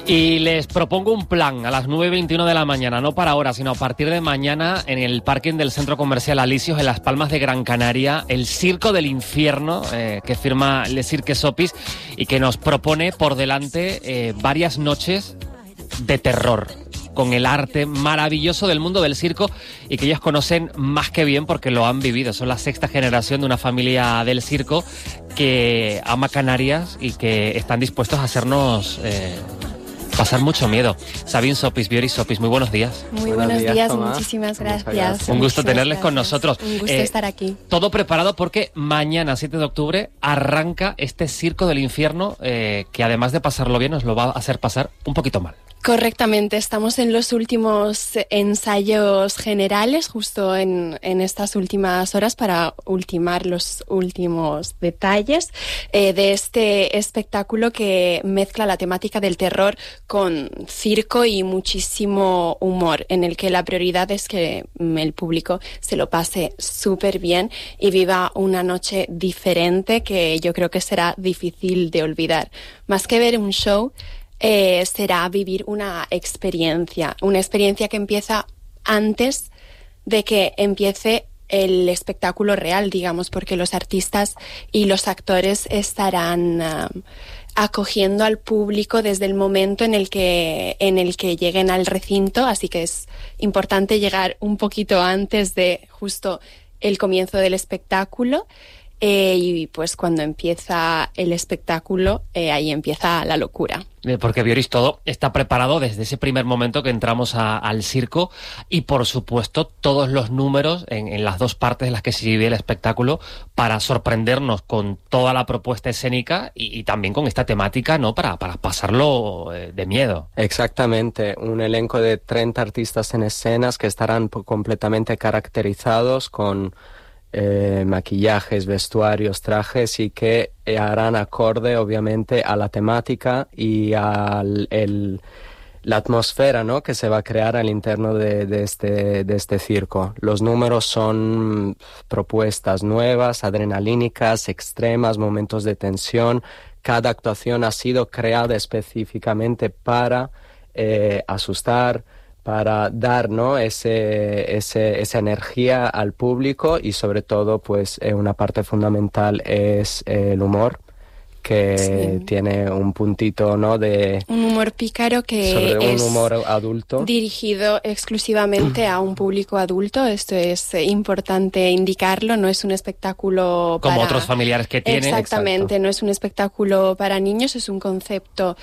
Y les propongo un plan a las 9:21 de la mañana, no para ahora, sino a partir de mañana en el parking del Centro Comercial Alisios, en Las Palmas de Gran Canaria, el Circo del Infierno, que firma Le Cirque Sopis y que nos propone por delante varias noches de terror, con el arte maravilloso del mundo del circo y que ellos conocen más que bien porque lo han vivido. Son la sexta generación de una familia del circo que ama Canarias y que están dispuestos a hacernos pasar mucho miedo. Sabine Sopis, Bioris Sopis, muy buenos días. Muy buenos días, muchísimas gracias. Un gusto tenerles con nosotros. Un gusto estar aquí. Todo preparado porque mañana, 7 de octubre, arranca este Circo del Infierno que además de pasarlo bien, nos lo va a hacer pasar un poquito mal. Correctamente, estamos en los últimos ensayos generales, justo en estas últimas horas para ultimar los últimos detalles de este espectáculo que mezcla la temática del terror con circo y muchísimo humor, en el que la prioridad es que el público se lo pase súper bien y viva una noche diferente que yo creo que será difícil de olvidar. Más que ver un show, será vivir una experiencia que empieza antes de que empiece el espectáculo real, digamos, porque los artistas y los actores estarán acogiendo al público desde el momento en el que lleguen al recinto, así que es importante llegar un poquito antes de justo el comienzo del espectáculo. Y pues cuando empieza el espectáculo, ahí empieza la locura. Porque Bioris, todo está preparado desde ese primer momento que entramos al circo y por supuesto todos los números en las dos partes en las que se divide el espectáculo para sorprendernos con toda la propuesta escénica y también con esta temática, ¿no? Para pasarlo de miedo. Exactamente, un elenco de 30 artistas en escenas que estarán completamente caracterizados con maquillajes, vestuarios, trajes y que harán acorde obviamente a la temática y a la atmósfera, ¿no?, que se va a crear al interno de este circo. Los números son propuestas nuevas, adrenalínicas, extremas, momentos de tensión. Cada actuación ha sido creada específicamente para asustar, para dar, ¿no?, esa energía al público y sobre todo pues una parte fundamental es el humor, que tiene un puntito, ¿no?, de un humor pícaro que sobre es un humor adulto dirigido exclusivamente a un público adulto. Esto es importante indicarlo, no es un espectáculo como para otros familiares que tienen. Exactamente. Exacto. No es un espectáculo para niños, es un concepto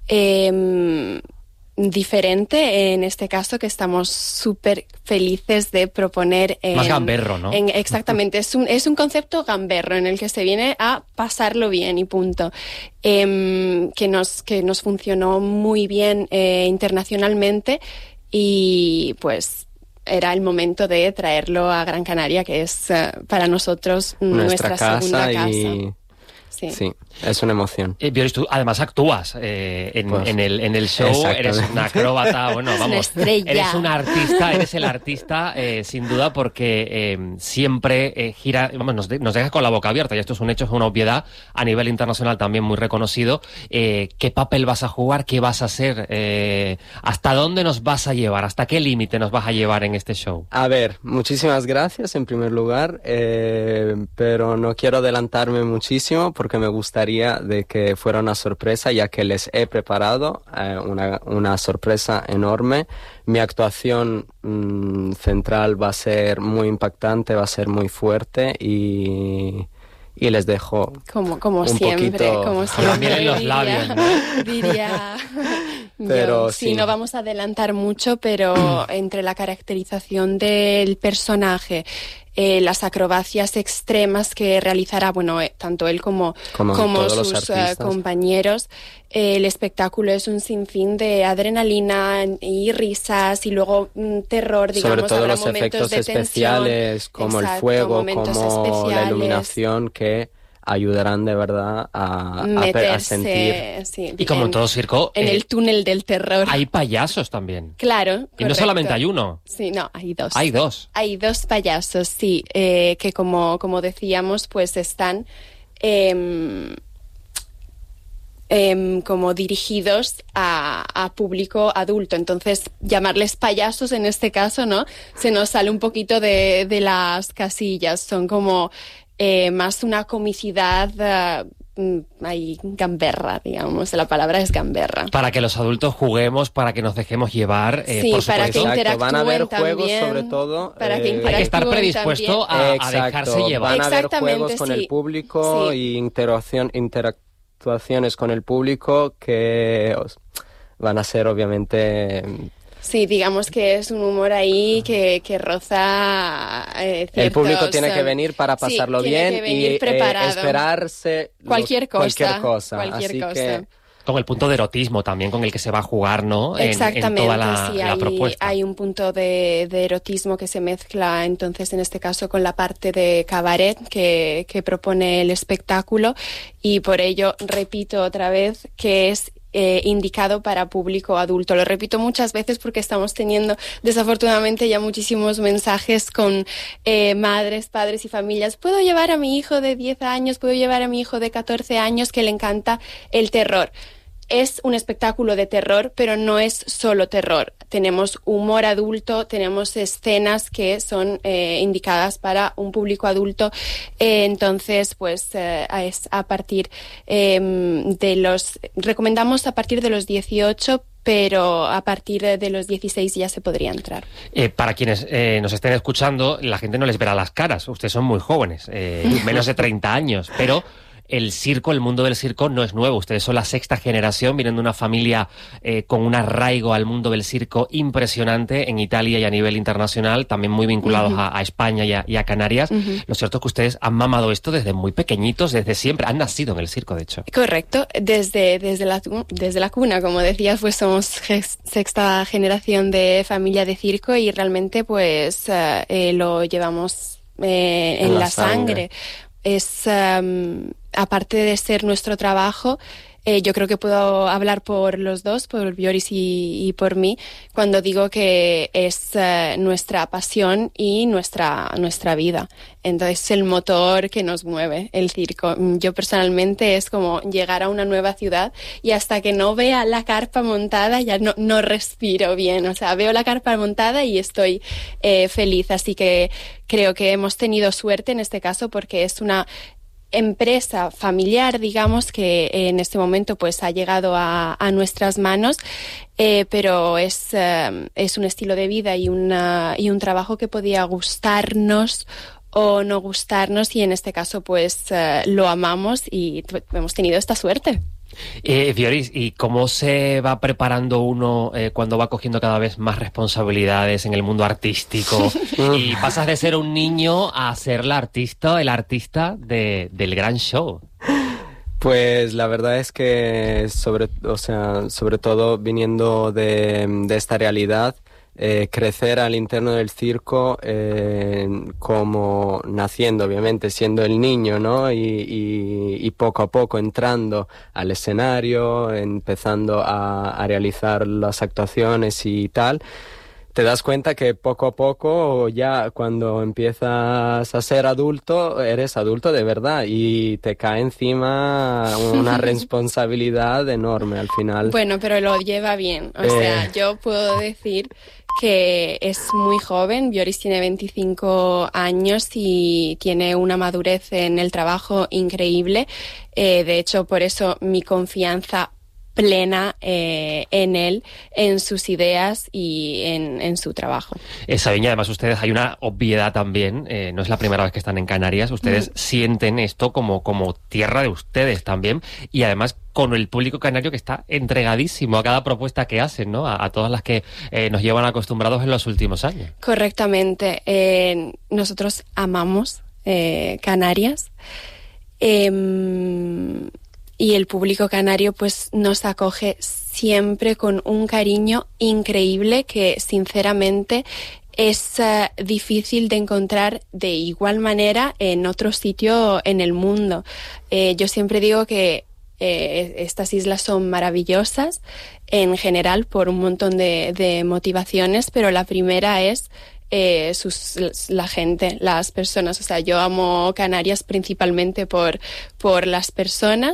diferente en este caso, que estamos súper felices de proponer. Más gamberro, ¿no? Exactamente, es un concepto gamberro en el que se viene a pasarlo bien y punto. Que nos funcionó muy bien internacionalmente y pues era el momento de traerlo a Gran Canaria, que es para nosotros nuestra segunda casa. Sí, es una emoción. Bioris, tú además actúas en el show, eres una acróbata, bueno, vamos, eres un artista, eres el artista sin duda, porque siempre gira, vamos, nos dejas con la boca abierta, y esto es un hecho, es una obviedad a nivel internacional también muy reconocido. ¿Qué papel vas a jugar? ¿Qué vas a hacer? ¿Hasta dónde nos vas a llevar? ¿Hasta qué límite nos vas a llevar en este show? A ver, muchísimas gracias en primer lugar, pero no quiero adelantarme muchísimo porque me gustaría de que fuera una sorpresa, ya que les he preparado una sorpresa enorme. Mi actuación central va a ser muy impactante, va a ser muy fuerte y les dejo como siempre, como siempre, miel en los labios, ¿no? diría pero yo. Sí, no vamos a adelantar mucho, pero entre la caracterización del personaje, las acrobacias extremas que realizará, tanto él como sus compañeros, el espectáculo es un sinfín de adrenalina y risas y luego terror, digamos. Sobre todo los efectos especiales, como el fuego, como la iluminación, que ayudarán de verdad a sentir. Sí, y como en todo circo, en el túnel del terror. Hay payasos también. Claro, y correcto. no solamente hay uno. Sí, no, hay dos. Hay dos. Hay dos payasos, sí, que como decíamos, pues están como dirigidos a público adulto. Entonces, llamarles payasos en este caso, ¿no? Se nos sale un poquito de las casillas. Son como más una comicidad ahí gamberra, digamos. La palabra es gamberra. Para que los adultos juguemos, para que nos dejemos llevar, sí, por para supuesto. que interactúen. Van a haber también, juegos, sobre todo. Para que hay que estar predispuesto a dejarse llevar. Van a haber juegos con el público y interactuaciones con el público que van a ser obviamente... Sí, digamos que es un humor ahí que roza el público tiene que venir para pasarlo bien y esperarse cualquier cosa. Así que... Con el punto de erotismo también con el que se va a jugar, ¿no? Exactamente, en toda la propuesta. Hay un punto de erotismo que se mezcla, entonces, en este caso, con la parte de cabaret que propone el espectáculo, y por ello repito otra vez que es indicado para público adulto. Lo repito muchas veces porque estamos teniendo desafortunadamente ya muchísimos mensajes con madres, padres y familias. ¿Puedo llevar a mi hijo de 10 años? ¿Puedo llevar a mi hijo de 14 años que le encanta el terror? Es un espectáculo de terror, pero no es solo terror. Tenemos humor adulto, tenemos escenas que son indicadas para un público adulto. Entonces, pues es a partir de los... Recomendamos a partir de los 18, pero a partir de los 16 ya se podría entrar. Para quienes nos estén escuchando, la gente no les verá las caras. Ustedes son muy jóvenes, menos de 30 años, pero... El circo, el mundo del circo no es nuevo. Ustedes son la sexta generación, vienen de una familia con un arraigo al mundo del circo impresionante en Italia y a nivel internacional, también muy vinculados a España y a Canarias. Lo cierto es que ustedes han mamado esto desde muy pequeñitos, desde siempre. Han nacido en el circo, de hecho. Correcto. Desde la cuna, como decías, pues somos sexta generación de familia de circo y realmente pues lo llevamos en la sangre. Es... aparte de ser nuestro trabajo, yo creo que puedo hablar por los dos, por Bjoris y por mí, cuando digo que es nuestra pasión y nuestra vida. Entonces, es el motor que nos mueve, el circo. Yo personalmente es como llegar a una nueva ciudad y hasta que no vea la carpa montada ya no respiro bien. O sea, veo la carpa montada y estoy feliz. Así que creo que hemos tenido suerte en este caso porque es una empresa familiar, digamos, que en este momento pues ha llegado a nuestras manos, pero es un estilo de vida y un trabajo que podía gustarnos o no gustarnos, y en este caso pues lo amamos y hemos tenido esta suerte. Bjoris, ¿y cómo se va preparando uno cuando va cogiendo cada vez más responsabilidades en el mundo artístico y pasas de ser un niño a ser el artista del gran show? Pues la verdad es que sobre todo viniendo de esta realidad, crecer al interno del circo como naciendo, obviamente, siendo el niño, ¿no? Y poco a poco entrando al escenario, empezando a realizar las actuaciones y tal, te das cuenta que poco a poco, ya cuando empiezas a ser adulto, eres adulto de verdad y te cae encima una responsabilidad enorme al final. Bueno, pero lo lleva bien. O sea, yo puedo decir que es muy joven. Bjoris tiene 25 años y tiene una madurez en el trabajo increíble. De hecho, por eso mi confianza plena en él, en sus ideas y en su trabajo. Sabine, además ustedes, hay una obviedad también, no es la primera vez que están en Canarias, ustedes sienten esto como tierra de ustedes también, y además con el público canario que está entregadísimo a cada propuesta que hacen, ¿no? A todas las que nos llevan acostumbrados en los últimos años. Correctamente. Nosotros amamos Canarias. Y el público canario pues nos acoge siempre con un cariño increíble que sinceramente es difícil de encontrar de igual manera en otro sitio en el mundo. Yo siempre digo que estas islas son maravillosas en general por un montón de motivaciones, pero la primera es la gente, las personas. O sea, yo amo Canarias principalmente por las personas.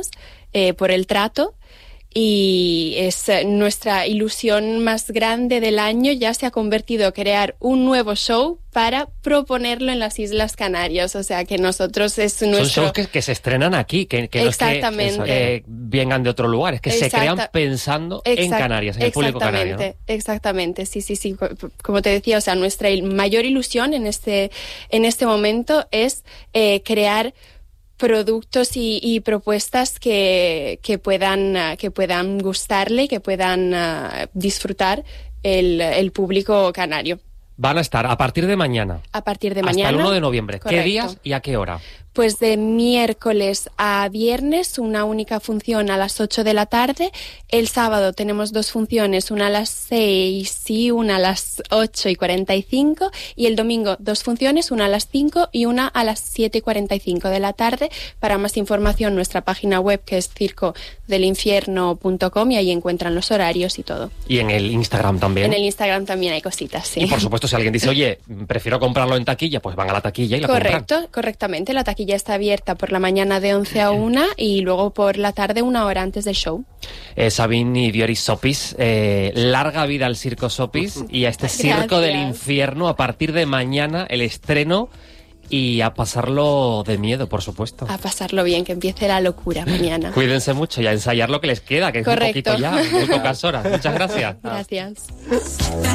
por el trato. Y es nuestra ilusión más grande del año, ya se ha convertido en crear un nuevo show para proponerlo en las Islas Canarias. O sea, que nosotros es nuestro... Son shows que se estrenan aquí, que no es que vengan de otro lugar, es que se crean pensando en Canarias, en el público canario, ¿no? Exactamente, sí. Como te decía, o sea, nuestra mayor ilusión en este momento es crear productos y propuestas que puedan gustarle y que puedan disfrutar el público canario. Van a estar a partir de mañana. A partir de mañana. Hasta el 1 de noviembre. Correcto. ¿Qué días y a qué hora? Pues de miércoles a viernes, una única función a las 8 de la tarde. El sábado tenemos 2 funciones, una a las 6 y una a las 8:45. Y el domingo 2 funciones, una a las 5 y una a las 7:45 de la tarde. Para más información, nuestra página web, que es circodelinfierno.com, y ahí encuentran los horarios y todo. Y en el Instagram también. En el Instagram también hay cositas, sí. Y por supuesto, si alguien dice, oye, prefiero comprarlo en taquilla, pues van a la taquilla y la compran. Correctamente. La taquilla está abierta por la mañana de 11 a 1 y luego por la tarde 1 hora antes del show. Sabine y Dioris Sopis, larga vida al Circo Sopis y a este Circo del Infierno. A partir de mañana el estreno y a pasarlo de miedo, por supuesto. A pasarlo bien, que empiece la locura mañana. Cuídense mucho y a ensayar lo que les queda, que es un poquito ya, muy pocas horas. Muchas gracias. Gracias.